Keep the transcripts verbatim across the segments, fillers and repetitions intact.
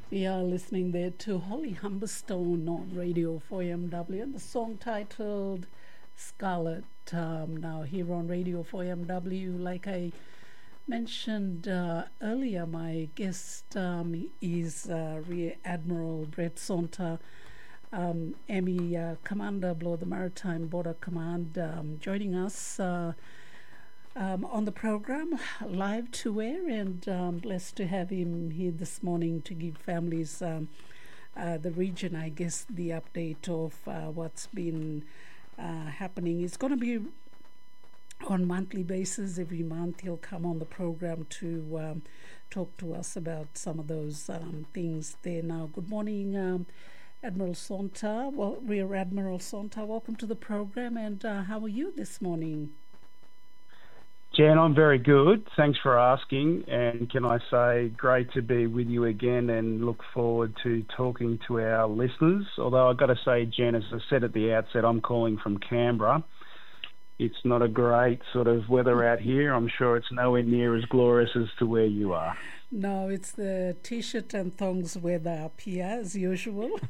We are listening there to Holly Humberstone on Radio four M W and the song titled Scarlet. Um, now, here on Radio four M W, like I mentioned uh, earlier, my guest um, is uh, Rear Admiral Brett Saunter, um, Emmy uh, Commander below the Maritime Border Command, um, joining us uh, um, on the program, live to air, and um, blessed to have him here this morning to give families um, uh, the region, I guess, the update of uh, what's been uh, happening. It's going to be on monthly basis. Every month he'll come on the program to um, talk to us about some of those um, things there. Now, good morning, um, Admiral Saunter. Well, Rear Admiral Saunter, welcome to the program, and uh, how are you this morning? Jan, I'm very good. Thanks for asking. And can I say, great to be with you again and look forward to talking to our listeners. Although I've got to say, Jan, as I said at the outset, I'm calling from Canberra. It's not a great sort of weather out here. I'm sure it's nowhere near as glorious as to where you are. No, it's the T-shirt and thongs weather up here, as usual.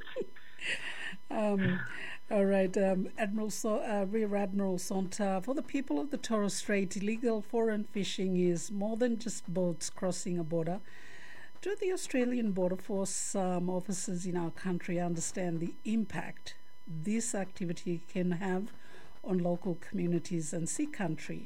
um All right, um, Admiral so- uh, Rear Admiral Saunter, for the people of the Torres Strait, illegal foreign fishing is more than just boats crossing a border. Do the Australian Border Force um, officers in our country understand the impact this activity can have on local communities and sea country?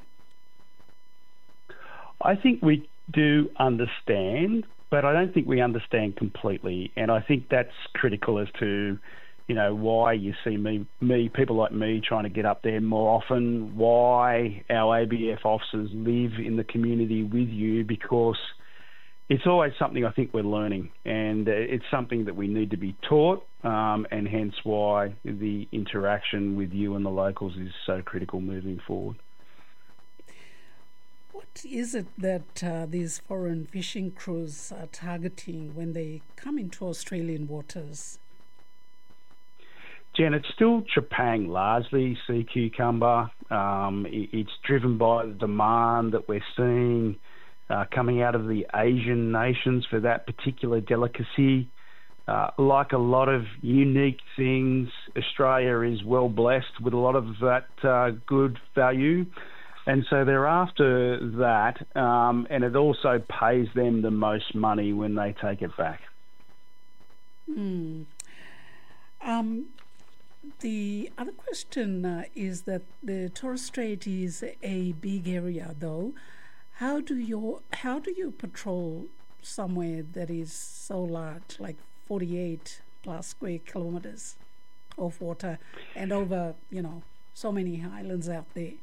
I think we do understand, but I don't think we understand completely. And I think that's critical as to you know, why you see me, me, people like me trying to get up there more often, why our A B F officers live in the community with you, because it's always something I think we're learning, and it's something that we need to be taught, um, and hence why the interaction with you and the locals is so critical moving forward. What is it that uh, these foreign fishing crews are targeting when they come into Australian waters? Jen, it's still trepang largely, sea cucumber. Um, it, it's driven by the demand that we're seeing uh, coming out of the Asian nations for that particular delicacy. Uh, like a lot of unique things, Australia is well blessed with a lot of that uh, good value. And so they're after that, um, and it also pays them the most money when they take it back. Hmm. Um. The other question uh, is that the Torres Strait is a big area, though. How do you how do you patrol somewhere that is so large, like forty-eight plus square kilometers of water, and over you know so many islands out there?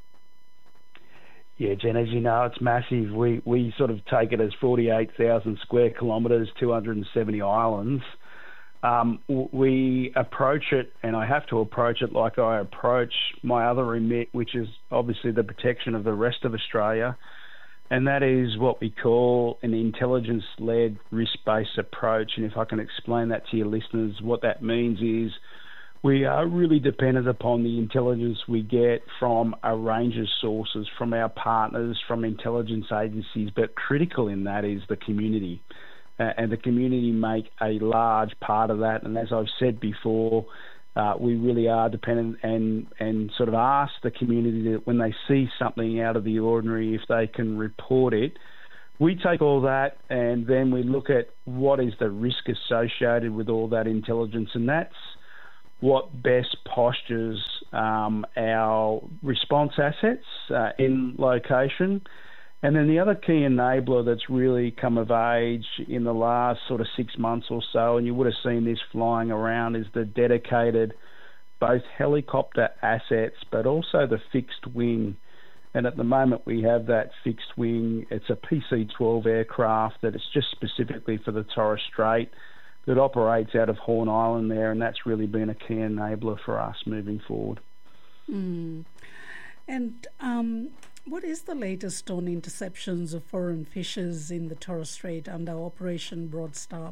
Yeah, Jen, as you know, it's massive. We we sort of take it as forty-eight thousand square kilometres, two hundred seventy islands. Um, we approach it, and I have to approach it like I approach my other remit, which is obviously the protection of the rest of Australia, and that is what we call an intelligence-led risk-based approach. And if I can explain that to your listeners, what that means is we are really dependent upon the intelligence we get from a range of sources, from our partners, from intelligence agencies, but critical in that is the community. Uh, and the community make a large part of that. And as I've said before, uh, we really are dependent and, and sort of ask the community that when they see something out of the ordinary, if they can report it. We take all that and then we look at what is the risk associated with all that intelligence, and that's what best postures um, our response assets uh, in location. And then the other key enabler that's really come of age in the last sort of six months or so, and you would have seen this flying around, is the dedicated both helicopter assets but also the fixed wing. And at the moment we have that fixed wing. It's a P C twelve aircraft that is just specifically for the Torres Strait that operates out of Horn Island there, and that's really been a key enabler for us moving forward. Mm. And um, what is the latest on interceptions of foreign fishers in the Torres Strait under Operation Broadstaff?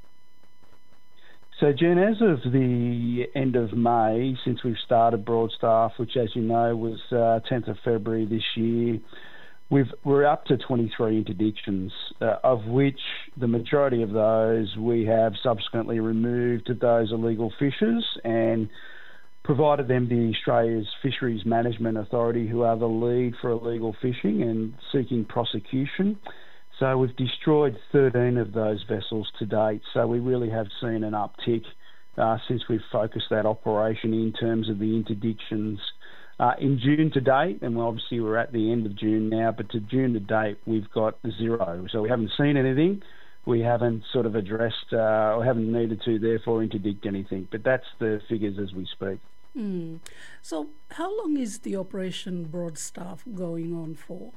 So, Jen, as of the end of May, since we've started Broadstaff, which, as you know, was uh, tenth of February this year, We've, we're up to twenty-three interdictions, uh, of which the majority of those we have subsequently removed those illegal fishers and provided them the Australia's Fisheries Management Authority, who are the lead for illegal fishing and seeking prosecution. So we've destroyed thirteen of those vessels to date. So we really have seen an uptick uh, since we've focused that operation in terms of the interdictions. Uh, in June to date, and obviously we're at the end of June now, but to June to date we've got zero. So we haven't seen anything. We haven't sort of addressed uh, or haven't needed to therefore interdict anything. But that's the figures as we speak. Mm. So how long is the Operation Broadstaff going on for?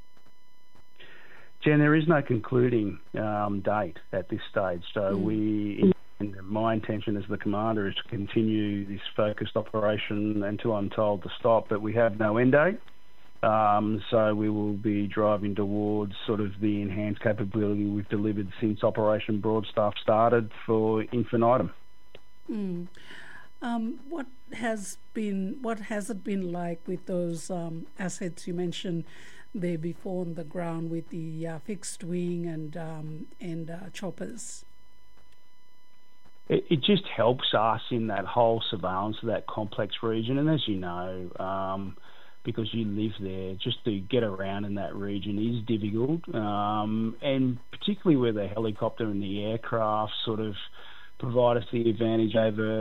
Jen, there is no concluding um, date at this stage. So mm. we, and my intention as the commander is to continue this focused operation until I'm told to stop, but we have no end date. Um, so we will be driving towards sort of the enhanced capability we've delivered since Operation Broadstaff started for infinitum. Mm. Um, what has been, what has it been like with those um, assets you mentioned there before on the ground with the uh, fixed wing and um, and uh, choppers? It, it just helps us in that whole surveillance of that complex region, and as you know, um, because you live there, just to get around in that region is difficult, um, and particularly where the helicopter and the aircraft sort of provide us the advantage over